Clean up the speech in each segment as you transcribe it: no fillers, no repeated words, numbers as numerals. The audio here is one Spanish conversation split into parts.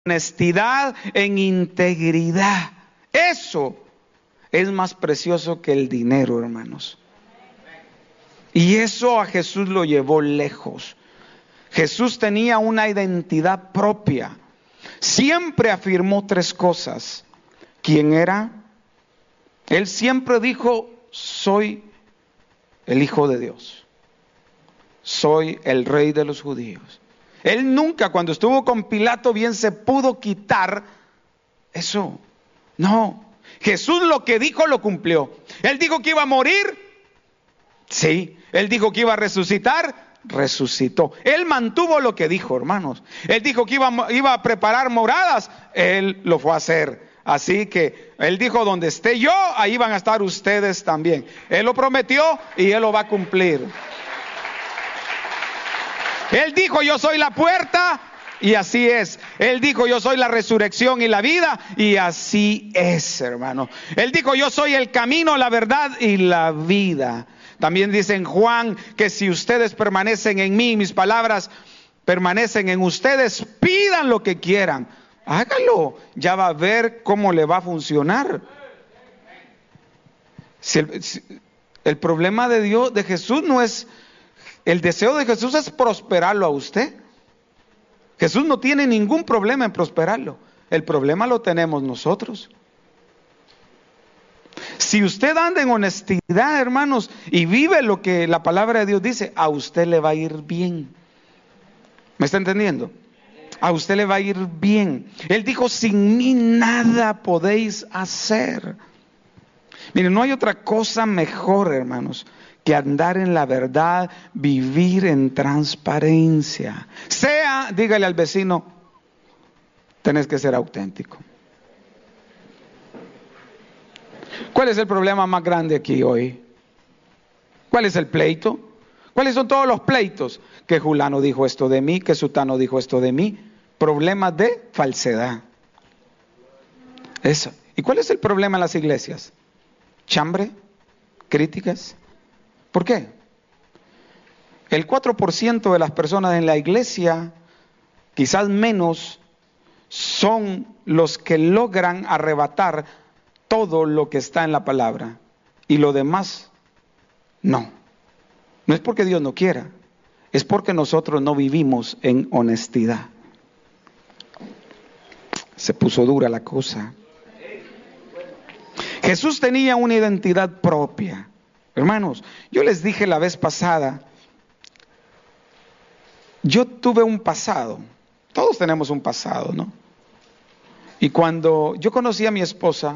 honestidad, en integridad. Eso es más precioso que el dinero, hermanos. Y eso a Jesús lo llevó lejos. Jesús tenía una identidad propia. Siempre afirmó tres cosas. ¿Quién era? Él siempre dijo: soy el Hijo de Dios. Soy el Rey de los judíos. Él nunca, cuando estuvo con Pilato, bien se pudo quitar eso. No. Jesús lo que dijo lo cumplió. Él dijo que iba a morir. Sí. Él dijo que iba a resucitar. Resucitó. Él mantuvo lo que dijo, hermanos. Él dijo que iba a preparar moradas. Él lo fue a hacer. Así que Él dijo: donde esté yo, ahí van a estar ustedes también. Él lo prometió y Él lo va a cumplir. Él dijo: yo soy la puerta, y así es. Él dijo: yo soy la resurrección y la vida, y así es, hermano. Él dijo: yo soy el camino, la verdad y la vida. También dice en Juan que si ustedes permanecen en mí, mis palabras permanecen en ustedes, pidan lo que quieran. Hágalo, ya va a ver cómo le va a funcionar. El problema de Dios, de Jesús, no es... El deseo de Jesús es prosperarlo a usted. Jesús no tiene ningún problema en prosperarlo. El problema lo tenemos nosotros. Si usted anda en honestidad, hermanos, y vive lo que la palabra de Dios dice, a usted le va a ir bien. ¿Me está entendiendo? A usted le va a ir bien. Él dijo: sin mí nada podéis hacer. Miren, no hay otra cosa mejor, hermanos, que andar en la verdad, vivir en transparencia. Dígale al vecino: tenés que ser auténtico. ¿Cuál es el problema más grande aquí hoy? ¿Cuál es el pleito? ¿Cuáles son todos los pleitos? Que Julano dijo esto de mí, que Sutano dijo esto de mí. Problemas de falsedad. Eso. ¿Y cuál es el problema en las iglesias? Chambre, críticas. ¿Por qué? El 4% de las personas en la iglesia, quizás menos, son los que logran arrebatar todo lo que está en la palabra. Y lo demás, no. No es porque Dios no quiera, es porque nosotros no vivimos en honestidad. Se puso dura la cosa. Jesús tenía una identidad propia. Hermanos, yo les dije la vez pasada, yo tuve un pasado. Todos tenemos un pasado, ¿no? Y cuando yo conocí a mi esposa,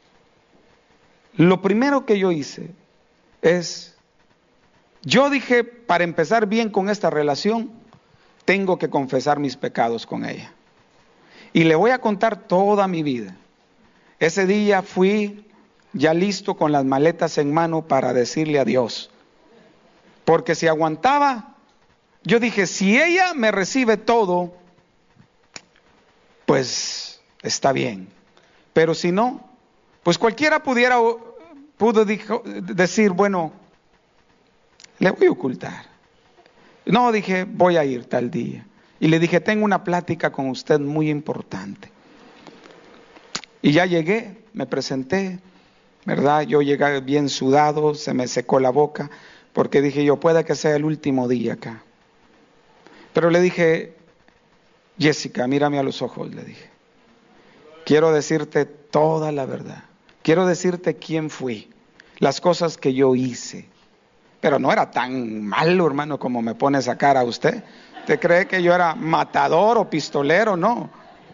lo primero que yo hice es, yo dije: para empezar bien con esta relación, tengo que confesar mis pecados con ella. Y le voy a contar toda mi vida. Ese día fui ya listo con las maletas en mano para decirle adiós. Porque si aguantaba, yo dije: si ella me recibe todo, pues está bien. Pero si no, pues cualquiera pudo decir: bueno, le voy a ocultar. No, dije: voy a ir tal día. Y le dije: tengo una plática con usted muy importante. Y ya llegué, me presenté, ¿verdad? Yo llegué bien sudado, se me secó la boca, porque dije yo: puede que sea el último día acá. Pero le dije: Jessica, mírame a los ojos, le dije. Quiero decirte toda la verdad. Quiero decirte quién fui, las cosas que yo hice. Pero no era tan malo, hermano, como me pone esa cara a usted. ¿Usted cree que yo era matador o pistolero? No.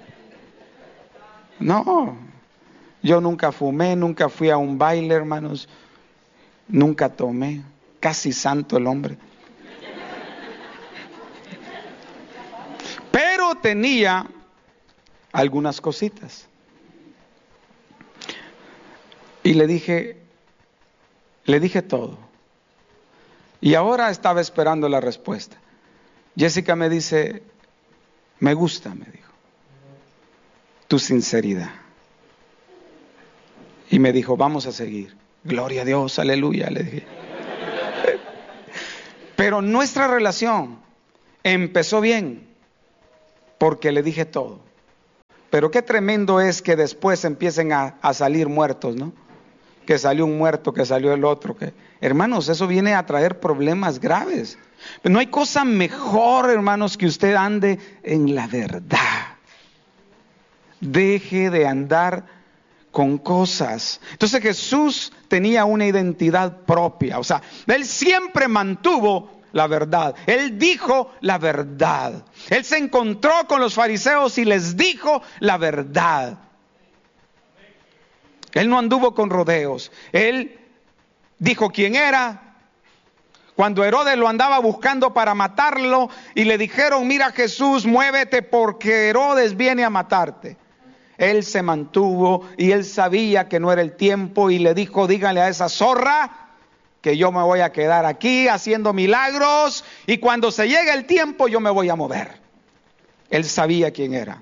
No. Yo nunca fumé, nunca fui a un baile, hermanos. Nunca tomé. Casi santo el hombre. Pero tenía algunas cositas. Y le dije todo. Y ahora estaba esperando la respuesta. Jessica me dice: me gusta, me dijo, tu sinceridad. Y me dijo: vamos a seguir. Gloria a Dios, aleluya, le dije. Pero nuestra relación empezó bien porque le dije todo. Pero qué tremendo es que después empiecen a salir muertos, ¿no? Que salió un muerto, que salió el otro. Hermanos, eso viene a traer problemas graves. Pero no hay cosa mejor, hermanos, que usted ande en la verdad. Deje de andar con cosas. Entonces Jesús tenía una identidad propia. O sea, Él siempre mantuvo la verdad. Él dijo la verdad. Él se encontró con los fariseos y les dijo la verdad. Él no anduvo con rodeos. Él dijo quién era. Cuando Herodes lo andaba buscando para matarlo y le dijeron, mira Jesús, muévete porque Herodes viene a matarte. Él se mantuvo y él sabía que no era el tiempo y le dijo, díganle a esa zorra que yo me voy a quedar aquí haciendo milagros y cuando se llegue el tiempo yo me voy a mover. Él sabía quién era.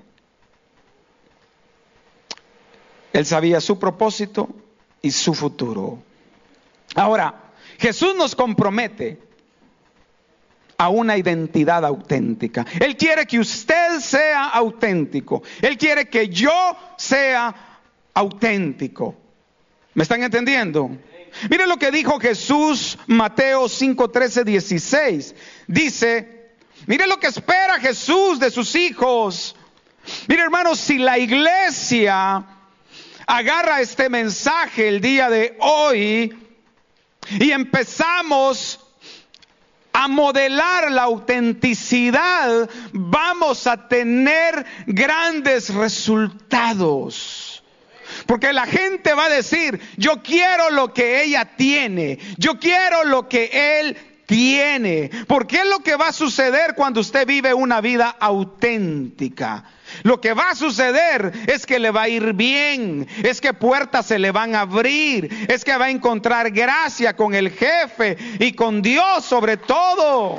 Él sabía su propósito y su futuro. Ahora, Jesús nos compromete a una identidad auténtica. Él quiere que usted sea auténtico. Él quiere que yo sea auténtico. ¿Me están entendiendo? Miren lo que dijo Jesús, Mateo 5, 13, 16. Dice, miren lo que espera Jesús de sus hijos. Miren, hermanos, si la iglesia agarra este mensaje el día de hoy y empezamos a modelar la autenticidad, vamos a tener grandes resultados. Porque la gente va a decir, yo quiero lo que ella tiene, yo quiero lo que él tiene. Porque es lo que va a suceder cuando usted vive una vida auténtica. Lo que va a suceder es que le va a ir bien, es que puertas se le van a abrir, es que va a encontrar gracia con el jefe y con Dios sobre todo.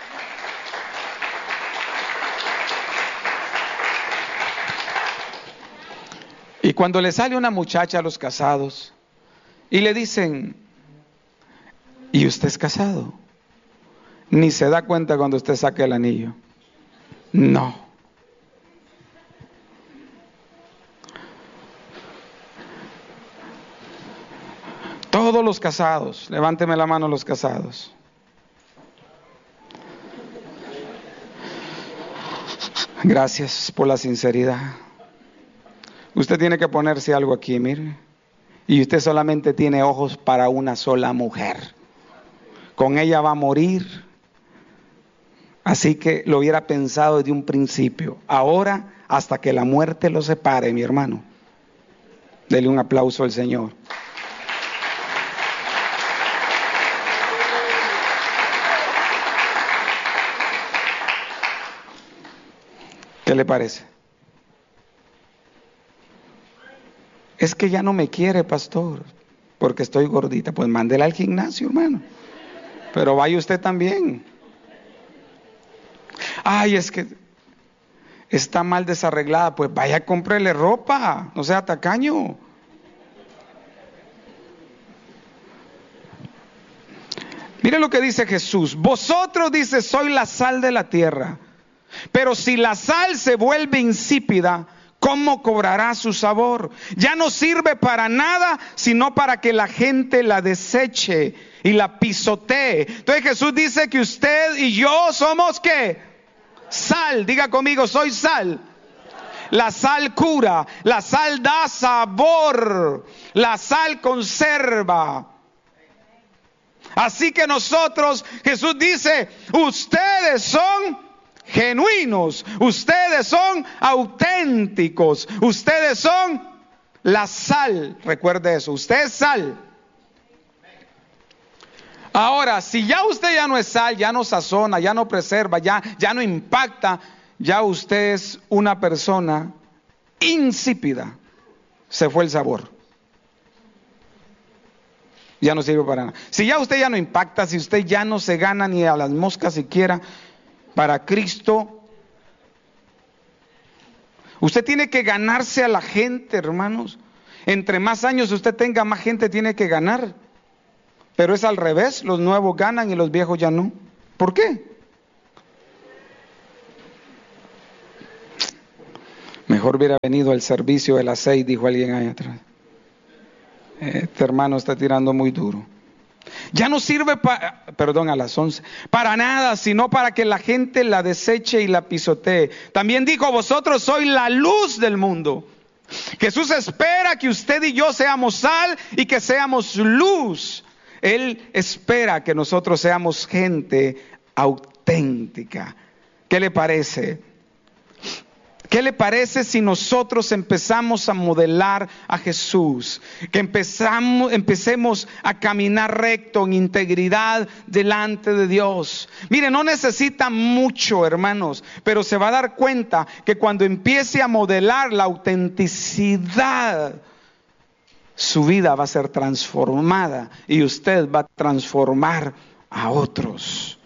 Y cuando le sale una muchacha a los casados y le dicen, ¿y usted es casado? Ni se da cuenta cuando usted saque el anillo. No. Todos los casados, levánteme la mano los casados. Gracias por la sinceridad. Usted tiene que ponerse algo aquí, mire. Y usted solamente tiene ojos para una sola mujer. Con ella va a morir. Así que lo hubiera pensado desde un principio. Ahora, hasta que la muerte lo separe, mi hermano. Dele un aplauso al Señor. ¿Qué le parece? Es que ya no me quiere, pastor, porque estoy gordita. Pues mándela al gimnasio, hermano. Pero vaya usted también. Ay, es que está mal desarreglada. Pues vaya, cómprele ropa. No sea tacaño. Mire lo que dice Jesús. Vosotros, dice, sois la sal de la tierra. Pero si la sal se vuelve insípida, ¿cómo cobrará su sabor? Ya no sirve para nada, sino para que la gente la deseche y la pisotee. Entonces Jesús dice que usted y yo somos ¿qué? Sal. Diga conmigo, soy sal. La sal cura, la sal da sabor, la sal conserva. Así que nosotros, Jesús dice, ustedes son genuinos, ustedes son auténticos, ustedes son la sal. Recuerde eso, usted es sal. Ahora, si ya usted ya no es sal, ya no sazona, ya no preserva, ya no impacta, ya usted es una persona insípida. Se fue el sabor. Ya no sirve para nada. Si ya usted ya no impacta, si usted ya no se gana ni a las moscas siquiera, para Cristo, usted tiene que ganarse a la gente, hermanos. Entre más años usted tenga, más gente tiene que ganar. Pero es al revés, los nuevos ganan y los viejos ya no. ¿Por qué? Mejor hubiera venido al servicio de las 6, dijo alguien ahí atrás. Este hermano está tirando muy duro. Ya no sirve a las 11, para nada, sino para que la gente la deseche y la pisotee. También dijo, vosotros sois la luz del mundo. Jesús espera que usted y yo seamos sal y que seamos luz. Él espera que nosotros seamos gente auténtica. ¿Qué le parece? ¿Qué le parece si nosotros empezamos a modelar a Jesús? Que empecemos a caminar recto en integridad delante de Dios. Mire, no necesita mucho, hermanos, pero se va a dar cuenta que cuando empiece a modelar la autenticidad, su vida va a ser transformada y usted va a transformar a otros.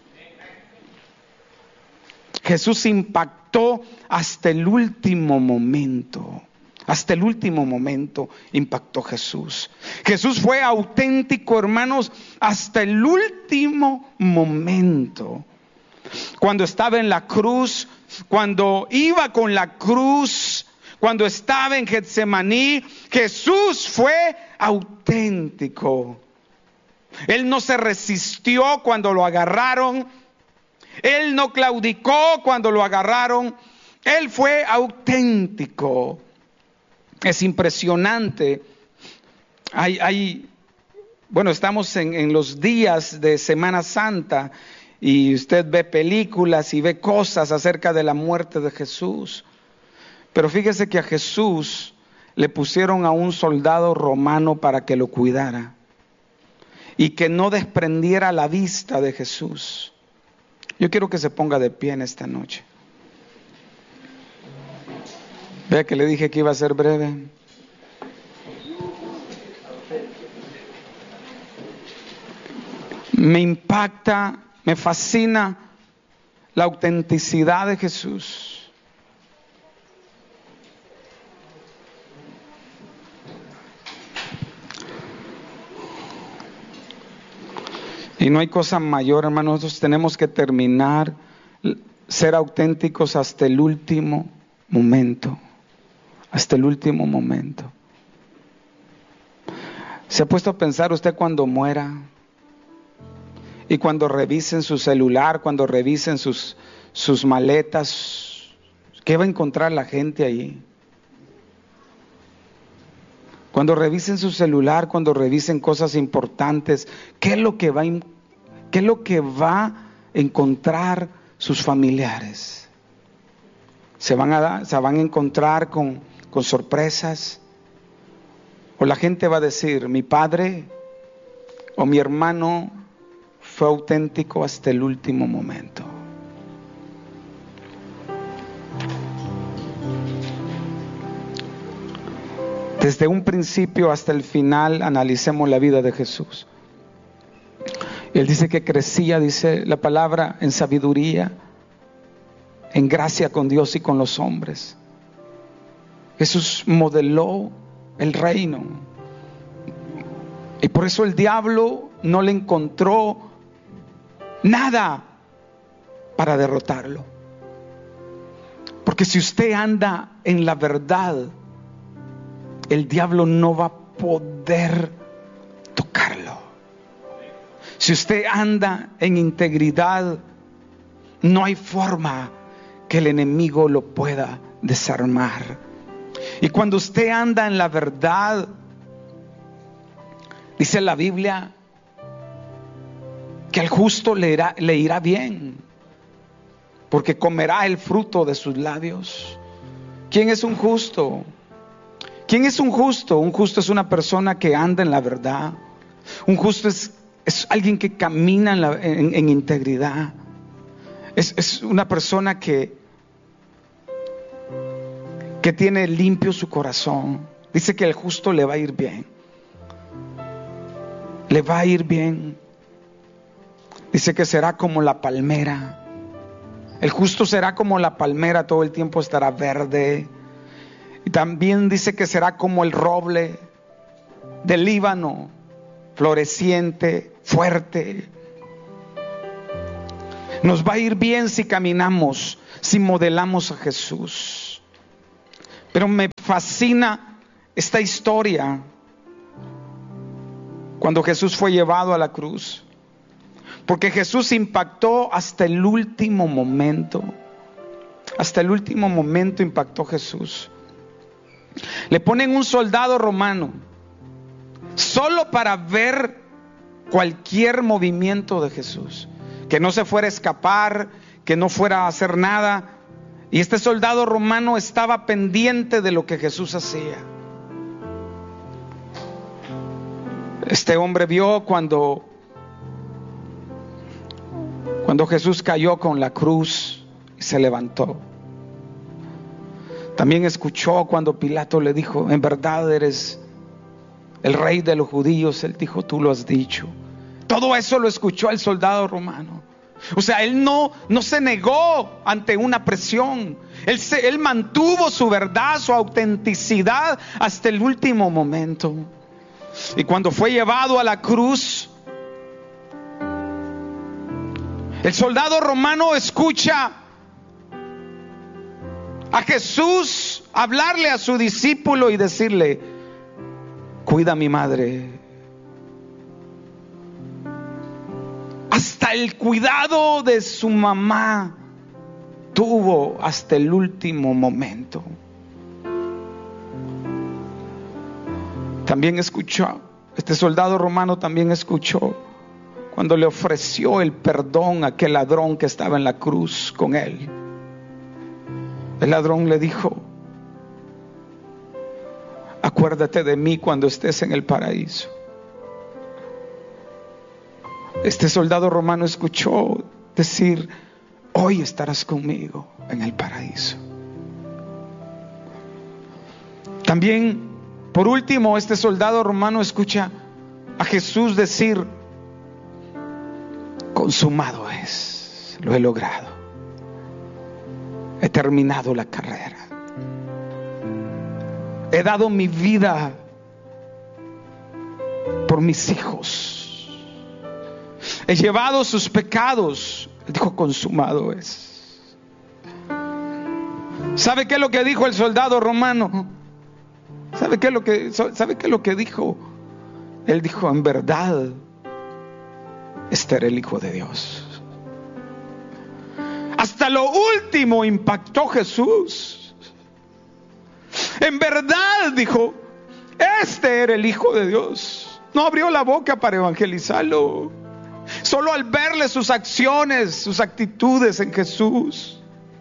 Jesús impactó hasta el último momento. Hasta el último momento impactó Jesús. Jesús fue auténtico, hermanos, hasta el último momento. Cuando estaba en la cruz, cuando iba con la cruz, cuando estaba en Getsemaní, Jesús fue auténtico. Él no se resistió cuando lo agarraron. Él no claudicó cuando lo agarraron. Él fue auténtico. Es impresionante. Estamos en los días de Semana Santa y usted ve películas y ve cosas acerca de la muerte de Jesús. Pero fíjese que a Jesús le pusieron a un soldado romano para que lo cuidara y que no desprendiera la vista de Jesús. Yo quiero que se ponga de pie en esta noche. Vea que le dije que iba a ser breve. Me impacta, me fascina la autenticidad de Jesús. Y no hay cosa mayor, hermanos. Nosotros tenemos que terminar, ser auténticos hasta el último momento. Hasta el último momento. ¿Se ha puesto a pensar usted cuando muera? Y cuando revisen su celular, cuando revisen sus maletas, ¿qué va a encontrar la gente ahí? Cuando revisen su celular, cuando revisen cosas importantes, ¿qué es lo que va a encontrar sus familiares? Se van a encontrar con sorpresas. O la gente va a decir, mi padre o mi hermano fue auténtico hasta el último momento. Desde un principio hasta el final analicemos la vida de Jesús. Él dice que crecía, dice la palabra, en sabiduría, en gracia con Dios y con los hombres. Jesús modeló el reino. Y por eso el diablo no le encontró nada para derrotarlo. Porque si usted anda en la verdad, el diablo no va a poder tocarlo. Si usted anda en integridad, no hay forma que el enemigo lo pueda desarmar. Y cuando usted anda en la verdad, dice la Biblia que al justo le irá bien, porque comerá el fruto de sus labios. ¿Quién es un justo? ¿Quién es un justo? Un justo es una persona que anda en la verdad. Un justo es alguien que camina en integridad. Es una persona que tiene limpio su corazón. Dice que al justo le va a ir bien. Le va a ir bien. Dice que será como la palmera. El justo será como la palmera, todo el tiempo estará verde. Y también dice que será como el roble del Líbano, floreciente, fuerte. Nos va a ir bien si caminamos, si modelamos a Jesús. Pero me fascina esta historia cuando Jesús fue llevado a la cruz, porque Jesús impactó hasta el último momento. Hasta el último momento impactó Jesús. Le ponen un soldado romano solo para ver cualquier movimiento de Jesús, que no se fuera a escapar, que no fuera a hacer nada. Y este soldado romano estaba pendiente de lo que Jesús hacía. Este hombre vio cuando Jesús cayó con la cruz y se levantó. También escuchó cuando Pilato le dijo: en verdad eres el rey de los judíos. Él dijo: tú lo has dicho. Todo eso lo escuchó el soldado romano. O sea, él no se negó ante una presión. Él mantuvo su verdad, su autenticidad hasta el último momento. Y cuando fue llevado a la cruz, el soldado romano escucha a Jesús hablarle a su discípulo y decirle: cuida a mi madre. Hasta el cuidado de su mamá tuvo hasta el último momento. También escuchó, este soldado romano también escuchó cuando le ofreció el perdón a aquel ladrón que estaba en la cruz con él. El ladrón le dijo: acuérdate de mí cuando estés en el paraíso. Este soldado romano escuchó decir: hoy estarás conmigo en el paraíso. También, por último, este soldado romano escucha a Jesús decir: consumado es, lo he logrado, he terminado la carrera, he dado mi vida por mis hijos, he llevado sus pecados. Él dijo: consumado es. ¿Sabe qué es lo que dijo el soldado romano? ¿Sabe qué es lo que dijo? Él dijo: en verdad, este era el Hijo de Dios. Hasta lo último impactó Jesús. En verdad, dijo, este era el Hijo de Dios. No abrió la boca para evangelizarlo. Solo al verle sus acciones, sus actitudes en Jesús,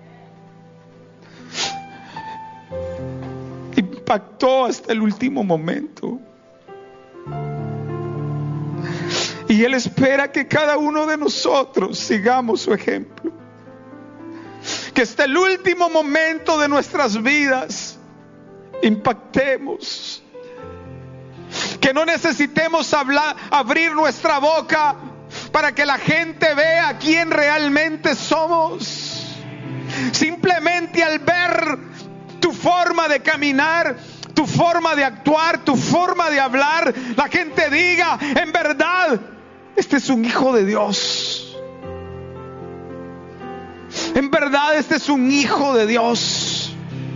impactó hasta el último momento. Y Él espera que cada uno de nosotros sigamos su ejemplo. Que hasta el último momento de nuestras vidas impactemos. Que no necesitemos abrir nuestra boca para que la gente vea quién realmente somos. Simplemente al ver tu forma de caminar, tu forma de actuar, tu forma de hablar, la gente diga: en verdad, este es un hijo de Dios. En verdad, este es un hijo de Dios.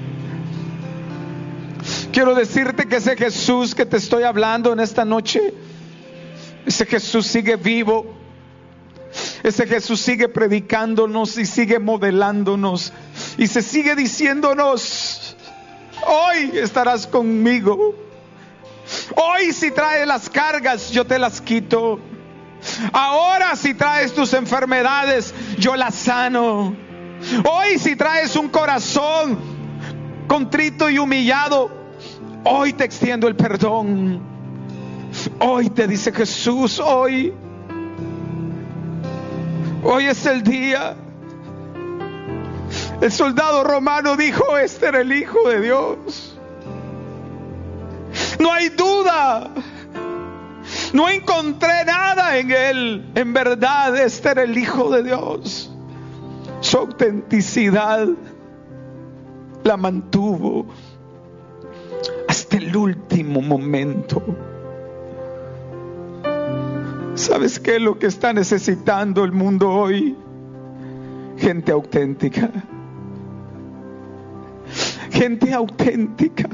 Quiero decirte que ese Jesús que te estoy hablando en esta noche, ese Jesús sigue vivo. Ese Jesús sigue predicándonos y sigue modelándonos y se sigue diciéndonos: hoy estarás conmigo. Hoy, si traes las cargas, yo te las quito. Ahora, si traes tus enfermedades, yo las sano. Hoy, si traes un corazón contrito y humillado, hoy te extiendo el perdón. Hoy te dice Jesús: hoy es el día. El soldado romano dijo: este era el Hijo de Dios. No hay duda. No encontré nada en Él. En verdad, este era el Hijo de Dios. Su autenticidad la mantuvo hasta el último momento. ¿Sabes qué es lo que está necesitando el mundo hoy? Gente auténtica. gente auténtica.